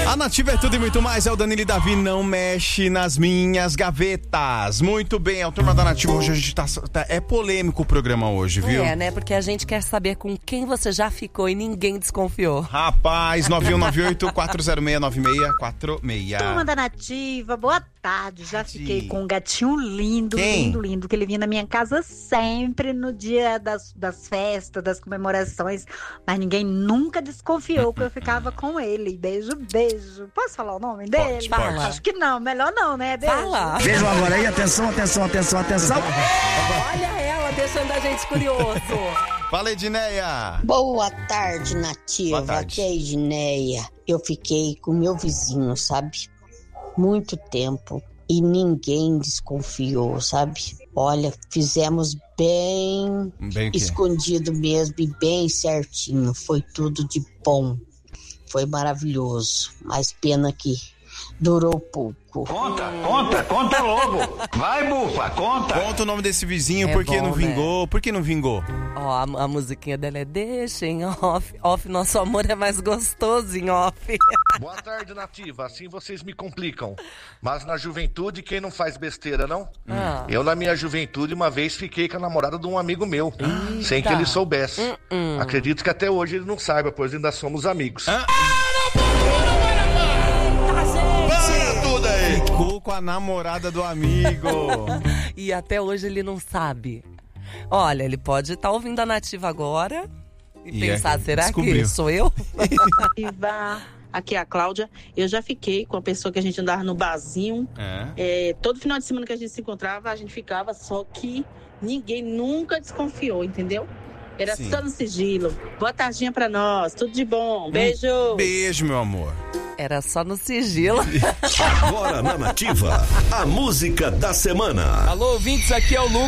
A Nativa é tudo e muito mais. É o Danilo e Davi, não mexe nas minhas gavetas. Muito bem, é o Turma da Nativa. Hoje a gente é polêmico o programa hoje, viu? É, né? Porque a gente quer saber com quem você já ficou e ninguém desconfiou. Rapaz, 9198-406-9646. Turma da Nativa, boa tarde. Já fiquei com um gatinho lindo, Quem? lindo, que ele vinha na minha casa sempre no dia das festas, das comemorações, mas ninguém nunca desconfiou que eu ficava com ele. Beijo. Posso falar o nome dele? Pode. Acho que não, melhor não, né? Beijo. Fala! Vejam agora aí, atenção. Olha ela deixando a gente curioso. Fala, Edneia. Boa tarde, Nativa. Boa tarde. Aqui é a Edneia. Eu fiquei com meu vizinho, sabe? Muito tempo e ninguém desconfiou, sabe? Olha, fizemos bem Bem o quê? escondido mesmo e bem certinho. Foi tudo de bom. Foi maravilhoso. Mas pena que durou pouco. Conta logo. Vai, bufa, conta. Conta o nome desse vizinho, É por que bom, não vingou? né? Por que não vingou? Ó, a musiquinha dela é deixa em off. Off, nosso amor é mais gostoso em off. Boa tarde, Nativa. Assim vocês me complicam. Mas na juventude, quem não faz besteira, não? Eu, na minha juventude, uma vez fiquei com a namorada de um amigo meu, sem que ele soubesse. Acredito que até hoje ele não saiba, pois ainda somos amigos. Para tudo aí! Ficou com a namorada do amigo. E até hoje ele não sabe. Olha, ele pode estar ouvindo a Nativa agora e pensar, será descobriu. que sou eu? Nativa, aqui é a Cláudia. Eu já fiquei com a pessoa que a gente andava no barzinho. Todo final de semana que a gente se encontrava, a gente ficava, só que ninguém nunca desconfiou, entendeu? Era Sim. só no sigilo. Boa tardinha pra nós, tudo de bom. Beijo! Beijo, meu amor. Era só no sigilo. Agora na Nativa, a música da semana. Alô, ouvintes, aqui é o Lucas.